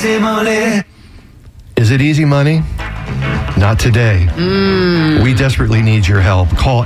easy money. Is it easy money? Not today. We desperately need your help. Call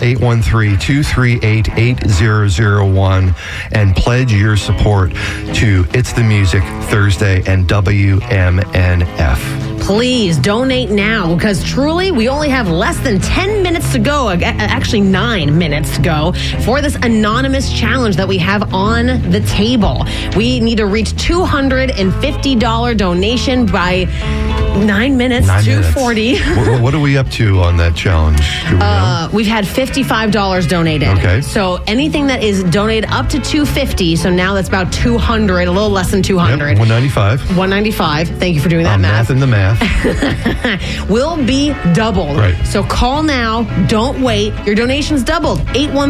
813-238-8001 and pledge your support to It's the Music Thursday and WMNF. Please donate now, because truly we only have less than 10 minutes to go, actually 9 minutes to go, for this anonymous challenge that we have on the table. We need to reach $250 donation by 9 minutes, 240. What are we up to on that challenge? Do we know? We've had $55 donated. Okay. So anything that is donated up to $250, so now that's about $200, a little less than $200. Yep, $195. $195. Thank you for doing that I'm math. mathing the math. Will be doubled. Right. So call now. Don't wait. Your donation's doubled.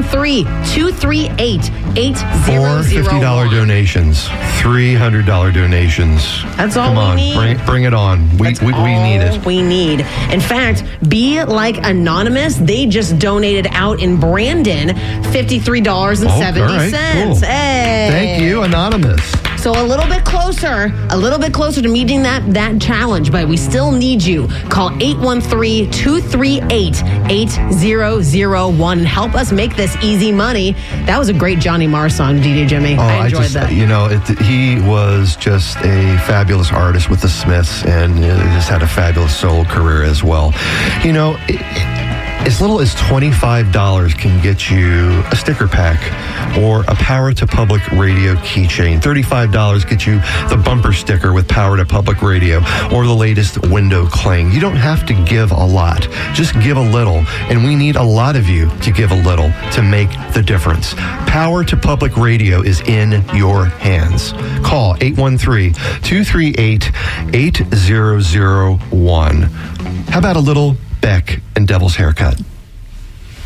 813-238-8001. Four $50 donations, $300 donations. That's all Come we on, need. Bring it on. We need it. We need. In fact, Be Like Anonymous, they just donated out in Brandon $53.70. All right, cool. Hey. Thank you, Anonymous. So a little bit closer to meeting that challenge, but we still need you. Call 813-238-8001. Help us make this easy money. That was a great Johnny Marr song, DJ Jimmy. I enjoyed that. You know, he was just a fabulous artist with the Smiths, and he just had a fabulous solo career as well. You know, as little as $25 can get you a sticker pack or a Power to Public Radio keychain. $35 gets you the bumper sticker with Power to Public Radio or the latest window cling. You don't have to give a lot. Just give a little. And we need a lot of you to give a little to make the difference. Power to Public Radio is in your hands. Call 813-238-8001. How about a little Beck and Devil's Haircut?